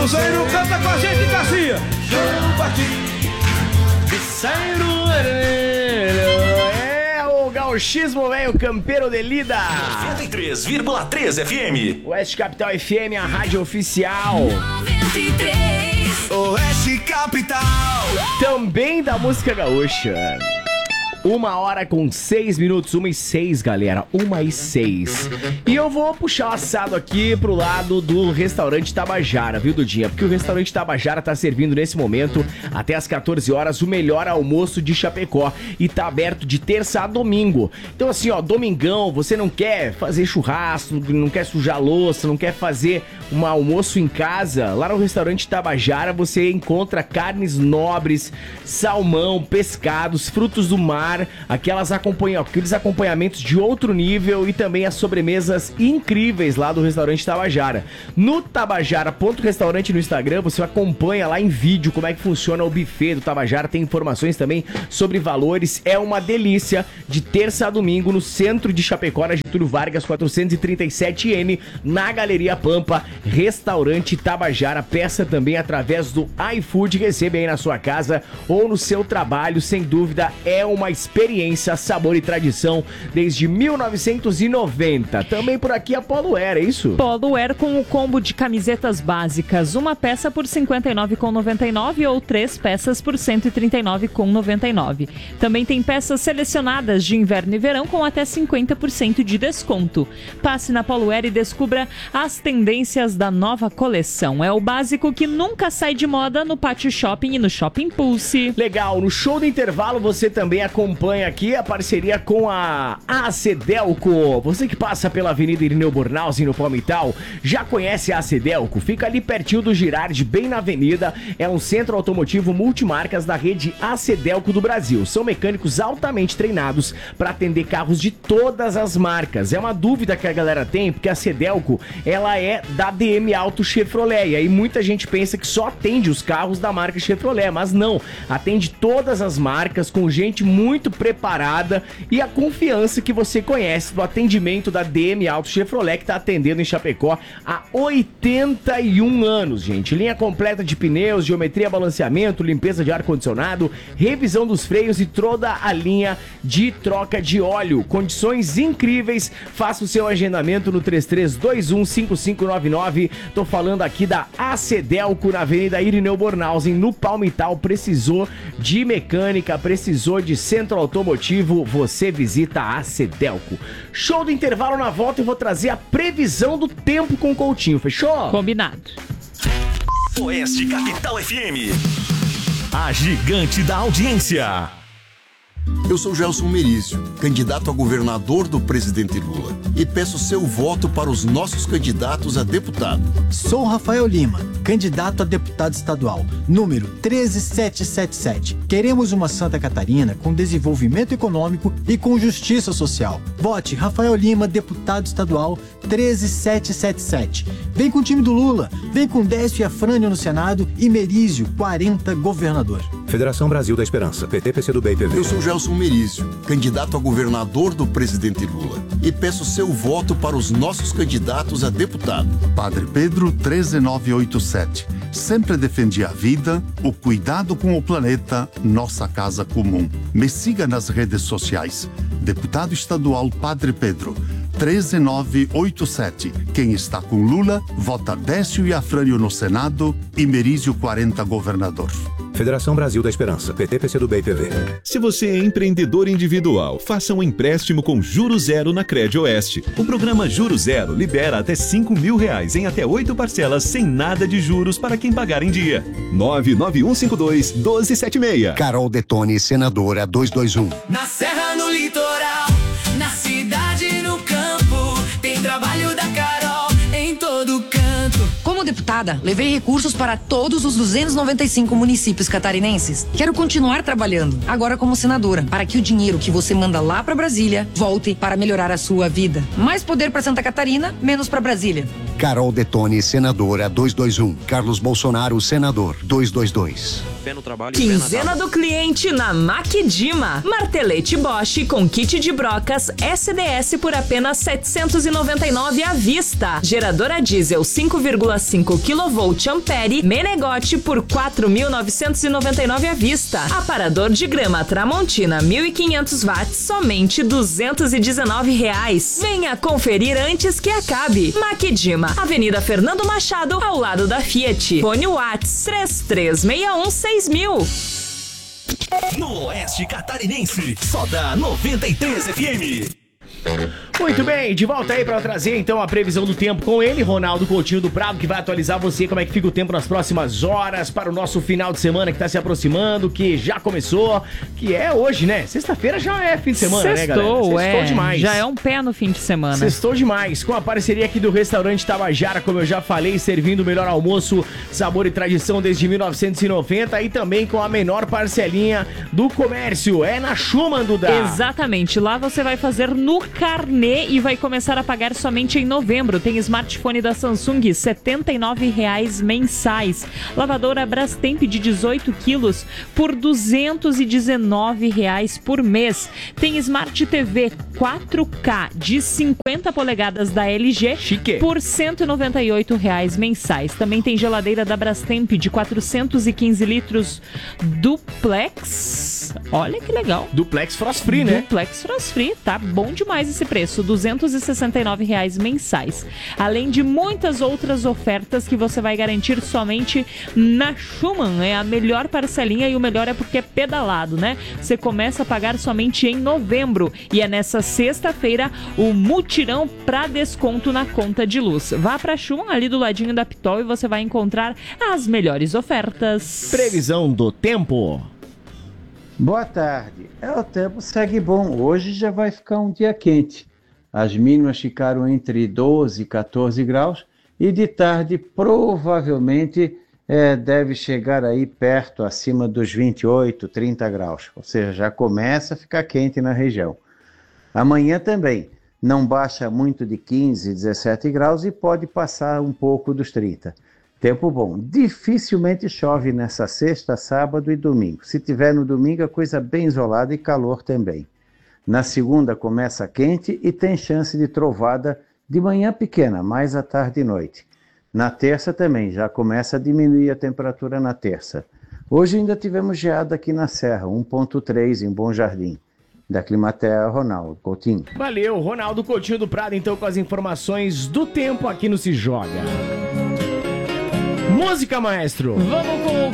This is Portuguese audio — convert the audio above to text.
Cruzeiro canta com a gente, Garcia. Choro batido. É o gauchismo velho campeiro de lida. 93,3 FM. Oeste Capital FM, a rádio oficial. 93. Oeste Capital. Também da música gaúcha. 1h com 6 minutos, 1h06, galera, 1h06. E eu vou puxar o assado aqui pro lado do restaurante Tabajara, viu, Dudinha? Porque o restaurante Tabajara tá servindo nesse momento, até as 14 horas, o melhor almoço de Chapecó. E tá aberto de terça a domingo. Então assim, ó, domingão, você não quer fazer churrasco, não quer sujar louça, não quer fazer um almoço em casa, lá no restaurante Tabajara você encontra carnes nobres, salmão, pescados, frutos do mar, aqueles acompanhamentos de outro nível e também as sobremesas incríveis lá do restaurante Tabajara. No Tabajara.restaurante no Instagram, você acompanha lá em vídeo como é que funciona o buffet do Tabajara, tem informações também sobre valores, é uma delícia, de terça a domingo no centro de Chapecó, na Getúlio Vargas 437N, na Galeria Pampa, restaurante Tabajara. Peça também através do iFood, receba aí na sua casa ou no seu trabalho, sem dúvida é uma experiência, sabor e tradição desde 1990. Também por aqui a Polo Air, é isso? Polo Air com o combo de camisetas básicas, uma peça por R$ 59,99 ou 3 peças por R$ 139,99. Também tem peças selecionadas de inverno e verão com até 50% de desconto. Passe na Polo Air e descubra as tendências da nova coleção. É o básico que nunca sai de moda no Pátio Shopping e no Shopping Pulse. Legal, no show do intervalo você também acompanha aqui a parceria com a Acedelco. Você que passa pela Avenida Irineu Bornhausen no Palmital, já conhece a Acedelco? Fica ali pertinho do Girardi, bem na avenida. É um centro automotivo multimarcas da rede Acedelco do Brasil. São mecânicos altamente treinados para atender carros de todas as marcas. É uma dúvida que a galera tem, porque a Acedelco, ela é da DM Auto Chevrolet. E aí muita gente pensa que só atende os carros da marca Chevrolet, mas não. Atende todas as marcas com gente muito preparada e a confiança que você conhece do atendimento da DM Auto Chevrolet, que está atendendo em Chapecó há 81 anos, gente. Linha completa de pneus, geometria, balanceamento, limpeza de ar-condicionado, revisão dos freios e toda a linha de troca de óleo. Condições incríveis. Faça o seu agendamento no 33215599. Tô falando aqui da Acedelco na Avenida Irineu Bornhausen, no Palmital. Precisou de mecânica, precisou de centro automotivo, você visita a Acedelco. Show do intervalo, na volta eu vou trazer a previsão do tempo com o Coutinho, fechou? Combinado. Oeste Capital FM. A gigante da audiência. Eu sou Gelson Merizio, candidato a governador do presidente Lula, e peço seu voto para os nossos candidatos a deputado. Sou Rafael Lima, candidato a deputado estadual, número 13777. Queremos uma Santa Catarina com desenvolvimento econômico e com justiça social. Vote Rafael Lima, deputado estadual 13777. Vem com o time do Lula, vem com Décio e Afrânio no Senado e Merizio 40 governador. Federação Brasil da Esperança, PT, PCdoB e PV. Eu sou Gelson Merizio, candidato a governador do presidente Lula, e peço seu voto para os nossos candidatos a deputado. Padre Pedro 13987. Sempre defendi a vida, o cuidado com o planeta, nossa casa comum. Me siga nas redes sociais. Deputado estadual Padre Pedro 13987. Quem está com Lula, vota Décio e Afrânio no Senado e Merizio 40 governador. Federação Brasil da Esperança, PT, PCdoB e PV. Se você é empreendedor individual, faça um empréstimo com juros zero na Credioeste. O programa Juros Zero libera até R$5.000 em até 8 parcelas sem nada de juros para quem pagar em dia. 99152-1276. Carol Detone, senadora 221. Na Serra, no litoral, na cidade, no campo, tem trabalho da Carol em todo canto. Como deputada, levei recursos para todos os 295 municípios catarinenses. Quero continuar trabalhando, agora como senadora, para que o dinheiro que você manda lá para Brasília volte para melhorar a sua vida. Mais poder para Santa Catarina, menos para Brasília. Carol Detoni, senadora 221. Carlos Bolsonaro, senador 222. Pé no trabalho, Quinzena do cliente na Maquidima. Martelete Bosch com kit de brocas SDS por apenas 799 à vista. Geradora diesel 5,5 kV Ampere Menegote por 4.999 à vista. Aparador de grama Tramontina 1.500 watts somente R$219. Venha conferir antes que acabe. Maquidima, Avenida Fernando Machado, ao lado da Fiat. Fone Watts 33616000. No Oeste Catarinense, só da 93 FM. Muito bem, de volta aí para trazer então a previsão do tempo com ele, Ronaldo Coutinho do Prado, que vai atualizar você como é que fica o tempo nas próximas horas para o nosso final de semana que tá se aproximando, que já começou, que é hoje, né? Sexta-feira já é fim de semana, né, galera? Sextou demais. Já é um pé no fim de semana. Sextou demais, com a parceria aqui do restaurante Tabajara, como eu já falei, servindo o melhor almoço, sabor e tradição desde 1990 e também com a menor parcelinha do comércio, é na Schumann, Duda. Exatamente, lá você vai fazer no carnê e vai começar a pagar somente em novembro. Tem smartphone da Samsung, R$ 79,00 mensais. Lavadora Brastemp de 18 quilos por R$ 219,00 por mês. Tem Smart TV 4K de 50 polegadas da LG por R$ 198,00 mensais. Também tem geladeira da Brastemp de 415 litros Duplex. Olha que legal. Duplex Frost Free, né? Duplex Frost Free, tá bom demais esse preço, R$ 269,00 mensais. Além de muitas outras ofertas que você vai garantir somente na Schumann. É a melhor parcelinha e o melhor é porque é pedalado, né? Você começa a pagar somente em novembro e é nessa sexta-feira o mutirão para desconto na conta de luz. Vá para Schumann, ali do ladinho da Pitol, e você vai encontrar as melhores ofertas. Previsão do tempo. Boa tarde. O tempo segue bom. Hoje já vai ficar um dia quente. As mínimas ficaram entre 12 e 14 graus e de tarde provavelmente deve chegar aí perto, acima dos 28, 30 graus. Ou seja, já começa a ficar quente na região. Amanhã também não baixa muito de 15, 17 graus e pode passar um pouco dos 30. Tempo bom. Dificilmente chove nessa sexta, sábado e domingo. Se tiver no domingo, é coisa bem isolada e calor também. Na segunda começa quente e tem chance de trovada de manhã pequena, mais à tarde e noite. Na terça também, já começa a diminuir a temperatura na terça. Hoje ainda tivemos geada aqui na Serra, 1,3 em Bom Jardim. Da Climatea, Ronaldo Coutinho. Valeu, Ronaldo Coutinho do Prado, então, com as informações do tempo aqui no Se Joga. Música, maestro! Vamos com o